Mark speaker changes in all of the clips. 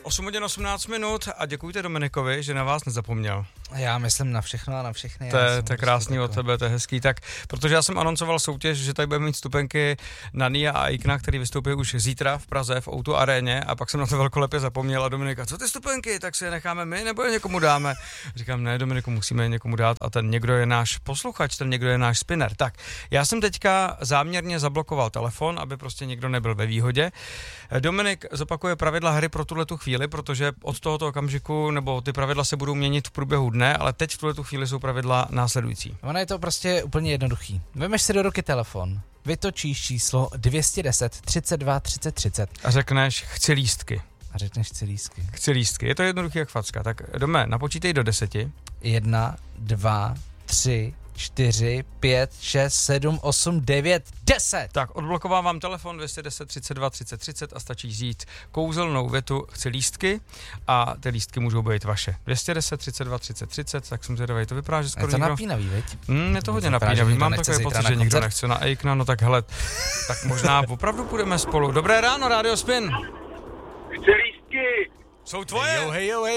Speaker 1: 8 hodin 18 minut a děkujte Dominikovi, že na vás nezapomněl.
Speaker 2: Já myslím na všechno a na všechny.
Speaker 1: To je krásný od tebe, to je hezký. Tak, protože já jsem anoncoval soutěž, že tady budeme mít vstupenky na Nia a Ikna, který vystoupí už zítra v Praze v O2 aréně, a pak jsem na to velkolepě zapomněl a Dominika, co ty vstupenky, tak si je necháme my nebo je někomu dáme? Říkám, ne, Dominiku, musíme je někomu dát a ten někdo je náš posluchač, ten někdo je náš spinner. Tak, já jsem teďka záměrně zablokoval telefon, aby prostě někdo nebyl ve výhodě. Dominik zopakuje pravidla hry pro tuhletu chvíli, protože od tohoto okamžiku, nebo ty pravidla se budou měnit v průběhu dne, ale teď v tuhletu chvíli jsou pravidla následující.
Speaker 2: Ono je to prostě úplně jednoduchý. Vemeš si do ruky telefon, vytočíš číslo 210 32 30 30
Speaker 1: a řekneš, chci lístky.
Speaker 2: A řekneš chci lístky.
Speaker 1: Je to jednoduchý jak facka. Tak Dome, napočítej do 10.
Speaker 2: 1, 2, 3, 4, 5, 6, 7, 8, 9, 10.
Speaker 1: Tak, odblokovávám telefon 210 32 30 30 a stačí říct kouzelnou větu chci lístky a ty lístky můžou být vaše. 210 32 30 30, tak jsem zvědavý, to vypadá, že skoro
Speaker 2: někdo...
Speaker 1: Je to
Speaker 2: napínavý, veď?
Speaker 1: Je to hodně napínavý, mám takový pocit, že nikdo nechce na Eikna, no tak hele, tak možná opravdu půjdeme spolu. Dobré ráno, Radio Spin.
Speaker 3: Chci lístky.
Speaker 1: Jsou tvoje?
Speaker 2: Jo.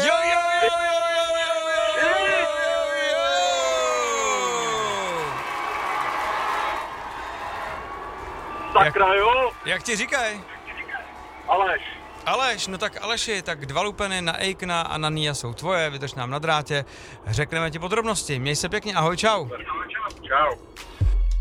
Speaker 3: Sakra, jo?
Speaker 1: Jak ti říkaj? Aleš, no tak Aleši, tak 2 lupeny na Eikna a na Nia jsou tvoje, vydrž nám na drátě, řekneme ti podrobnosti, měj se pěkně, ahoj, čau.
Speaker 3: Čau.